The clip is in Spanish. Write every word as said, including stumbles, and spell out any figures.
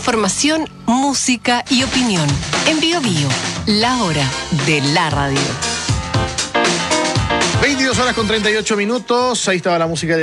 Información, música y opinión. En Bio Bio, la hora de la radio. veintidós horas con treinta y ocho minutos. Ahí estaba la música de